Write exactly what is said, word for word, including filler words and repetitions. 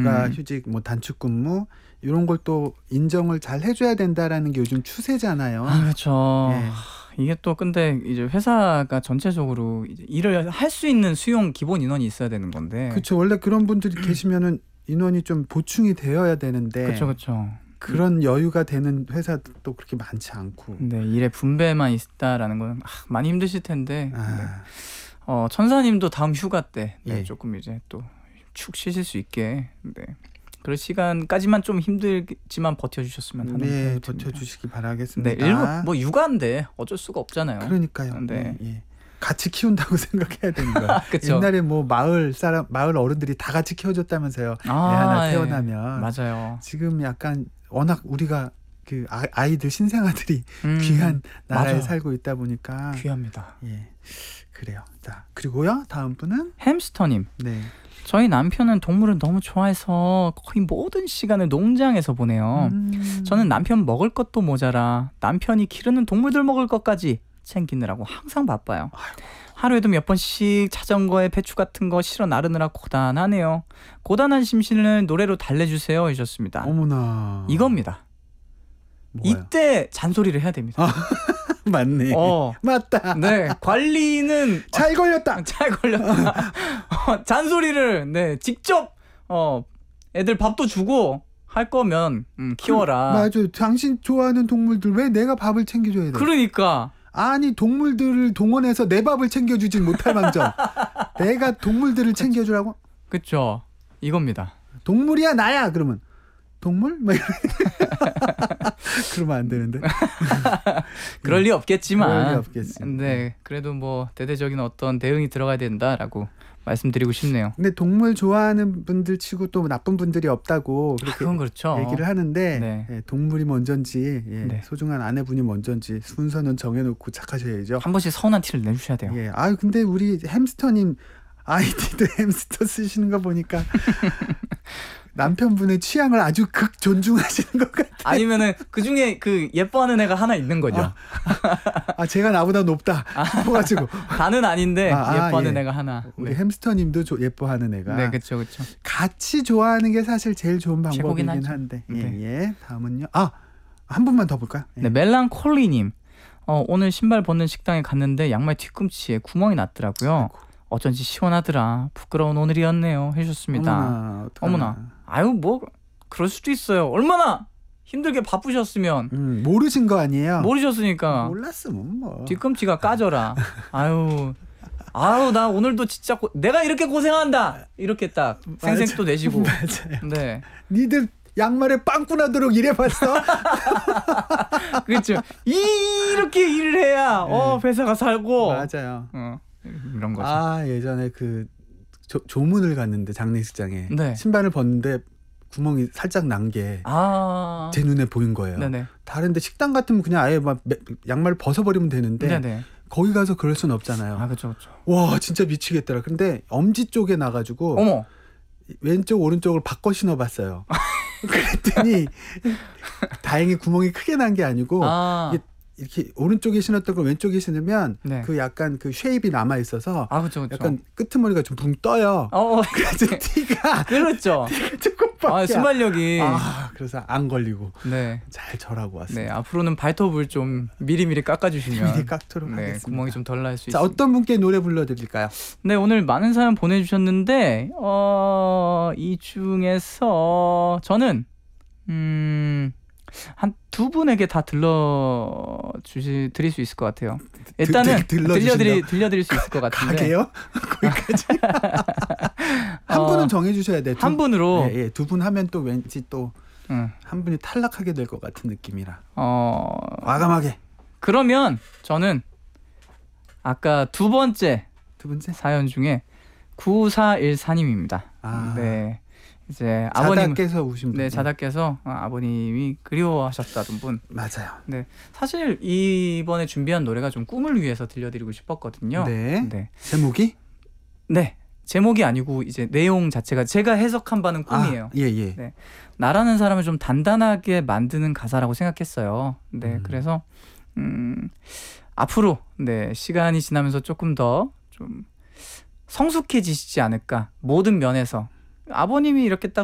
육아휴직, 뭐 단축근무 이런 걸 또 인정을 잘 해줘야 된다라는 게 요즘 추세잖아요. 아, 그렇죠. 예. 이게 또 근데 이제 회사가 전체적으로 이제 일을 할 수 있는 수용 기본 인원이 있어야 되는 건데. 그렇죠. 원래 그런 분들이 계시면은 인원이 좀 보충이 되어야 되는데 그렇죠, 그렇죠. 그런 여유가 되는 회사도 그렇게 많지 않고. 네, 일의 분배만 있다라는 건 아, 많이 힘드실 텐데. 네. 아, 어, 천사님도 다음 휴가 때 네, 예. 조금 이제 또 축 쉬실 수 있게 네. 그럴 시간까지만 좀 힘들지만 버텨주셨으면 하는 네, 생각이 듭니다. 버텨주시기 네, 바라겠습니다. 일부 뭐 육아인데 어쩔 수가 없잖아요. 그러니까요. 네. 예, 예. 같이 키운다고 생각해야 되는 거예요. 그쵸. 옛날에 뭐 마을 사람, 마을 어른들이 다 같이 키워줬다면서요. 애 하나 예. 태어나면. 맞아요. 지금 약간 워낙 우리가 그 아- 아이들 신생아들이 음, 귀한 나라에 맞아요. 살고 있다 보니까 귀합니다. 예, 그래요. 자, 그리고요 다음 분은 햄스터님, 네. 저희 남편은 동물을 너무 좋아해서 거의 모든 시간을 농장에서 보내요. 음, 저는 남편 먹을 것도 모자라 남편이 기르는 동물들 먹을 것까지 챙기느라고 항상 바빠요. 하루에도 몇 번씩 자전거에 배추 같은 거 실어 나르느라 고단하네요. 고단한 심신을 노래로 달래주세요 하셨습니다. 어머나 이겁니다. 뭐가요? 이때 잔소리를 해야 됩니다. 아, 맞네. 어, 맞다. 네, 관리는 잘 걸렸다. 잘 걸렸다. 어, 잔소리를 네 직접 어 애들 밥도 주고 할 거면 음, 키워라. 맞아요. 당신 좋아하는 동물들 왜 내가 밥을 챙겨줘야 돼? 그러니까 아니 동물들을 동원해서 내 밥을 챙겨주진 못할 망정 내가 동물들을 챙겨주라고? 그쵸 이겁니다. 동물이야 나야 그러면 동물? 막 이러- 그러면 안 되는데. 그럴 리 없겠지만. 그럴 리 없겠지. 네, 그래도 뭐 대대적인 어떤 대응이 들어가야 된다라고 말씀드리고 싶네요. 근데 동물 좋아하는 분들 치고 또 나쁜 분들이 없다고 아, 그렇게 그건 그렇죠. 얘기를 하는데 네. 예, 동물이 먼저인지 예, 네. 소중한 아내분이 먼저인지 순서는 정해놓고 착하셔야죠. 한 번씩 서운한 티를 내주셔야 돼요. 예, 아유 근데 우리 햄스터님 아이디도 햄스터 쓰시는 거 보니까 남편분의 취향을 아주 극 존중하시는 것 같아요. 아니면은 그 중에 그 예뻐하는 애가 하나 있는 거죠. 아, 아 제가 나보다 높다 싶어가지고 다는 아닌데 아, 아, 예뻐하는 예. 애가 하나. 우리 네, 햄스터님도 조- 예뻐하는 애가 네, 그렇죠, 그렇죠. 같이 좋아하는 게 사실 제일 좋은 최고긴 방법이긴 하죠. 한데 예, 네. 예. 다음은요. 아, 한 분만 더 볼까요? 예. 네, 멜랑콜리님. 어, 오늘 신발 벗는 식당에 갔는데 양말 뒤꿈치에 구멍이 났더라고요. 아이고. 어쩐지 시원하더라. 부끄러운 오늘이었네요. 해주셨습니다. 어머나, 어떡하나. 어머나. 아유 뭐 그럴 수도 있어요. 얼마나 힘들게 바쁘셨으면 음, 모르신 거 아니에요? 모르셨으니까 몰랐으면 뭐. 뒤꿈치가 까져라. 아유. 아유 나 오늘도 진짜 고, 내가 이렇게 고생한다. 이렇게 딱 생생 또 내시고. 맞아요. 네. 니들 양말에 빵꾸 나도록 일해봤어? 그렇죠. 이렇게 일을 해야 어 회사가 살고. 맞아요. 어, 이런 거죠. 아 예전에 그 조, 조문을 갔는데 장례식장에 네. 신발을 벗는데 구멍이 살짝 난 게 제 아. 눈에 보인 거예요. 네네. 다른데 식당 같으면 그냥 아예 막 매- 양말을 벗어버리면 되는데 네네. 거기 가서 그럴 순 없잖아요. 아 그렇죠 그렇죠. 와 진짜 미치겠더라. 근데 엄지 쪽에 나가지고 어머. 왼쪽 오른쪽을 바꿔 신어봤어요. 그랬더니 다행히 구멍이 크게 난 게 아니고 아. 이게 이렇게 오른쪽에 신었던 걸 왼쪽에 신으면 네. 그 약간 그 쉐입이 남아 있어서 아 그렇죠 그렇죠. 약간 끄트머리가 좀 붕 떠요. 어, 어. 그래서 티가 그렇죠. 조금밖에 아 순발력이. 아 그래서 안 걸리고 네. 잘 절하고 왔습니다. 네 앞으로는 발톱을 좀 미리미리 깎아주시면 미리 깎도록 네 하겠습니다. 구멍이 좀 덜 날 수 자 있습니다. 어떤 분께 노래 불러드릴까요? 네 오늘 많은 사연 보내주셨는데 어, 이 중에서 저는 음, 한 두 분에게 다 들러 주시 드릴 수 있을 것 같아요. 일단은 들- 들려주신다고? 들려드리 들려드릴 수 있을 것 같은데 가게요? 거기까지 한 어, 분은 정해주셔야 돼. 한 분으로 예, 예, 두 분 하면 또 왠지 또 한 응, 분이 탈락하게 될 것 같은 느낌이라 어 과감하게 그러면 저는 아까 두 번째 두 번째 사연 중에 구사일사님입니다. 아. 네. 이제 아버님 자다께서 오신 분. 네, 자다께서 어, 아버님이 그리워하셨다던 분. 맞아요. 네. 사실 이번에 준비한 노래가 좀 꿈을 위해서 들려드리고 싶었거든요. 네. 네. 제목이 네. 제목이 아니고 이제 내용 자체가 제가 해석한 바는 꿈이에요. 아, 예, 예. 네. 나라는 사람을 좀 단단하게 만드는 가사라고 생각했어요. 네. 음. 그래서 음, 앞으로 네, 시간이 지나면서 조금 더 좀 성숙해지시지 않을까 모든 면에서 아버님이 이렇게 딱